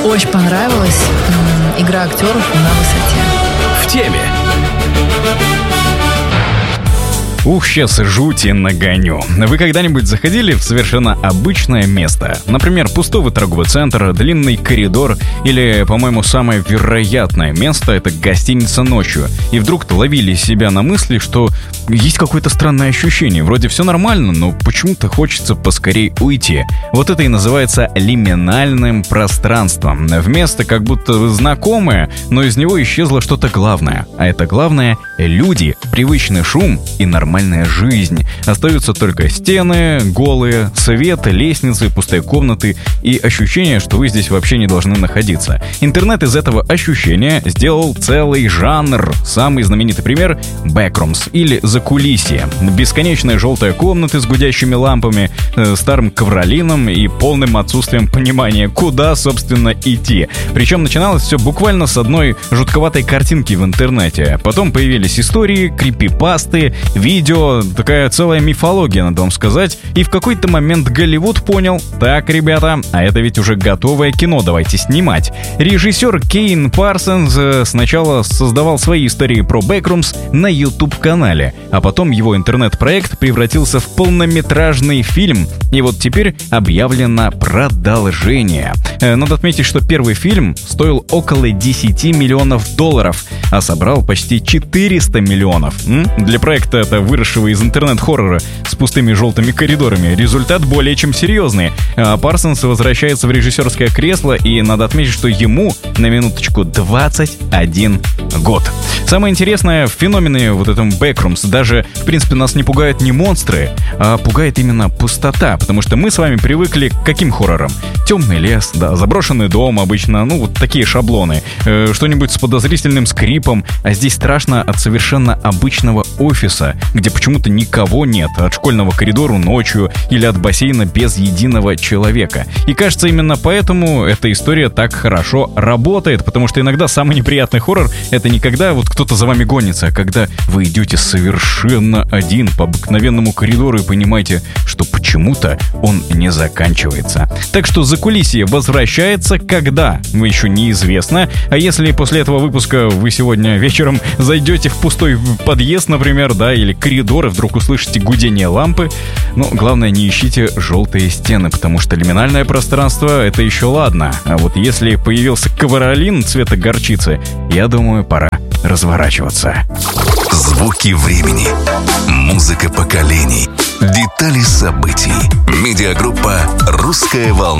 Очень понравилась игра актеров на высоте. В теме. Ух, сейчас жути нагоню. Вы когда-нибудь заходили в совершенно обычное место? Например, пустой торговый центр, длинный коридор или, по-моему, самое вероятное место — это гостиница ночью. И вдруг ловили себя на мысли, что есть какое-то странное ощущение. Вроде все нормально, но почему-то хочется поскорей уйти. Вот это и называется лиминальным пространством. В место как будто знакомое, но из него исчезло что-то главное. А это главное — люди, привычный шум и нормальная жизнь. Остаются только стены, голые, свет, лестницы, пустые комнаты и ощущение, что вы здесь вообще не должны находиться. Интернет из этого ощущения сделал целый жанр. Самый знаменитый пример — Backrooms или закулисье. Бесконечная желтая комната с гудящими лампами, старым ковролином и полным отсутствием понимания, куда, собственно, идти. Причем начиналось все буквально с одной жутковатой картинки в интернете. Потом появились истории, крипипасты, видео, такая целая мифология, надо вам сказать. И в какой-то момент Голливуд понял: так, ребята, а это ведь уже готовое кино, давайте снимать. Режиссер Кейн Парсонс сначала создавал свои истории про Backrooms на YouTube-канале, а потом его интернет-проект превратился в полнометражный фильм, и вот теперь объявлено продолжение. Надо отметить, что первый фильм стоил около 10 миллионов долларов, а собрал почти 400 миллионов. Для проекта, это выросшего из интернет-хоррора с пустыми желтыми коридорами, результат более чем серьезный. Парсонс возвращается в режиссерское кресло, и надо отметить, что ему, на минуточку, 21 год. Самое интересное в феномене вот этом Backrooms, даже, в принципе, нас не пугают не монстры, а пугает именно пустота, потому что мы с вами привыкли к каким хоррорам? Темный лес, да, заброшенный дом обычно, ну, вот такие шаблоны, что-нибудь с подозрительным скрипом, а здесь страшно от совершенно обычного офиса, где почему-то никого нет, от школьного коридора ночью или от бассейна без единого человека. И кажется, именно поэтому эта история так хорошо работает, потому что иногда самый неприятный хоррор — это не когда вот кто-то за вами гонится, а когда вы идете совершенно один по обыкновенному коридору и понимаете, что почему-то он не заканчивается. Так что закулисье возвращается когда? Еще неизвестно. А если после этого выпуска вы сегодня вечером зайдете в пустой подъезд, например, да, или коридор, и вдруг услышите гудение лампы, но главное, не ищите желтые стены, потому что лиминальное пространство — это еще ладно. А вот если появился ковролин цвета горчицы, я думаю, пора разворачиваться. Звуки времени. Музыка поколений. Детали событий. Медиагруппа «Русская волна».